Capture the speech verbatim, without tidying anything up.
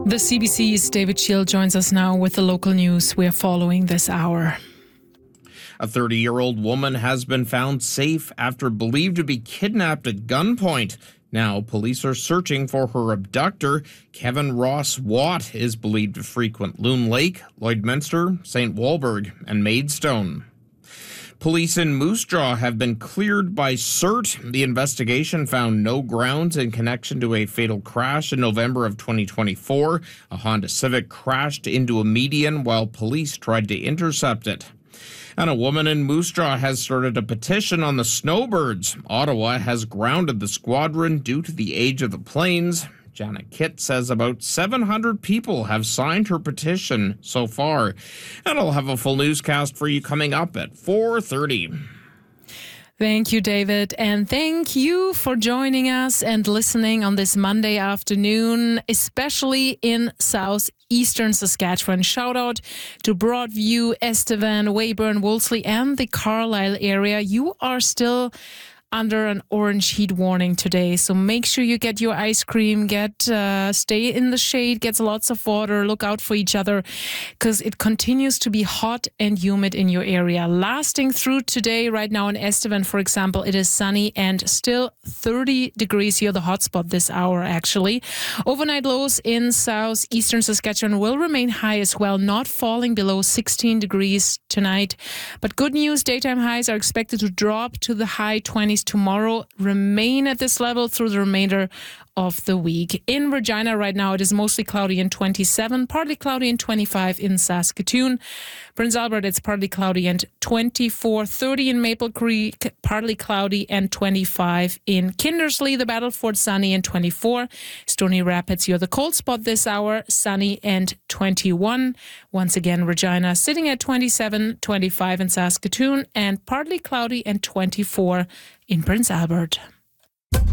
The C B C's David Shield joins us now with the local news we are following this hour. A thirty-year-old woman has been found safe after believed to be kidnapped at gunpoint. Now, police are searching for her abductor. Kevin Ross Watt is believed to frequent Loon Lake, Lloydminster, Saint Walburg, and Maidstone. Police in Moose Jaw have been cleared by C E R T. The investigation found no grounds in connection to a fatal crash in November of twenty twenty-four. A Honda Civic crashed into a median while police tried to intercept it. And a woman in Moose Jaw has started a petition on the snowbirds. Ottawa has grounded the squadron due to the age of the planes. Janet Kitt says about seven hundred people have signed her petition so far. And I'll have a full newscast for you coming up at four thirty. Thank you, David, and thank you for joining us and listening on this Monday afternoon, especially in southeastern Saskatchewan. Shout out to Broadview, Estevan, Weyburn, Wolseley, and the Carlisle area. You are still under an orange heat warning today, so make sure you get your ice cream, get uh, stay in the shade, get lots of water, look out for each other, because it continues to be hot and humid in your area. Lasting through today, right now in Estevan, for example, it is sunny and still thirty degrees here, the hotspot this hour actually. Overnight lows in southeastern Saskatchewan will remain high as well, not falling below sixteen degrees tonight. But good news, daytime highs are expected to drop to the high twenties tomorrow, remain at this level through the remainder of the week. In Regina right now, it is mostly cloudy and twenty-seven, partly cloudy and twenty-five in Saskatoon. Prince Albert, it's partly cloudy and twenty-four, thirty in Maple Creek, partly cloudy and twenty-five in Kindersley, the Battleford, sunny and twenty-four. Stony Rapids, you're the cold spot this hour, sunny and twenty-one. Once again, Regina sitting at twenty-seven, twenty-five in Saskatoon, and partly cloudy and twenty-four in Prince Albert.